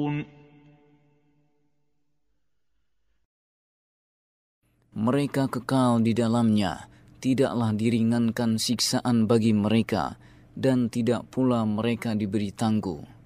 Mereka kekal di dalamnya, tidaklah diringankan siksaan bagi mereka, dan tidak pula mereka diberi tangguh.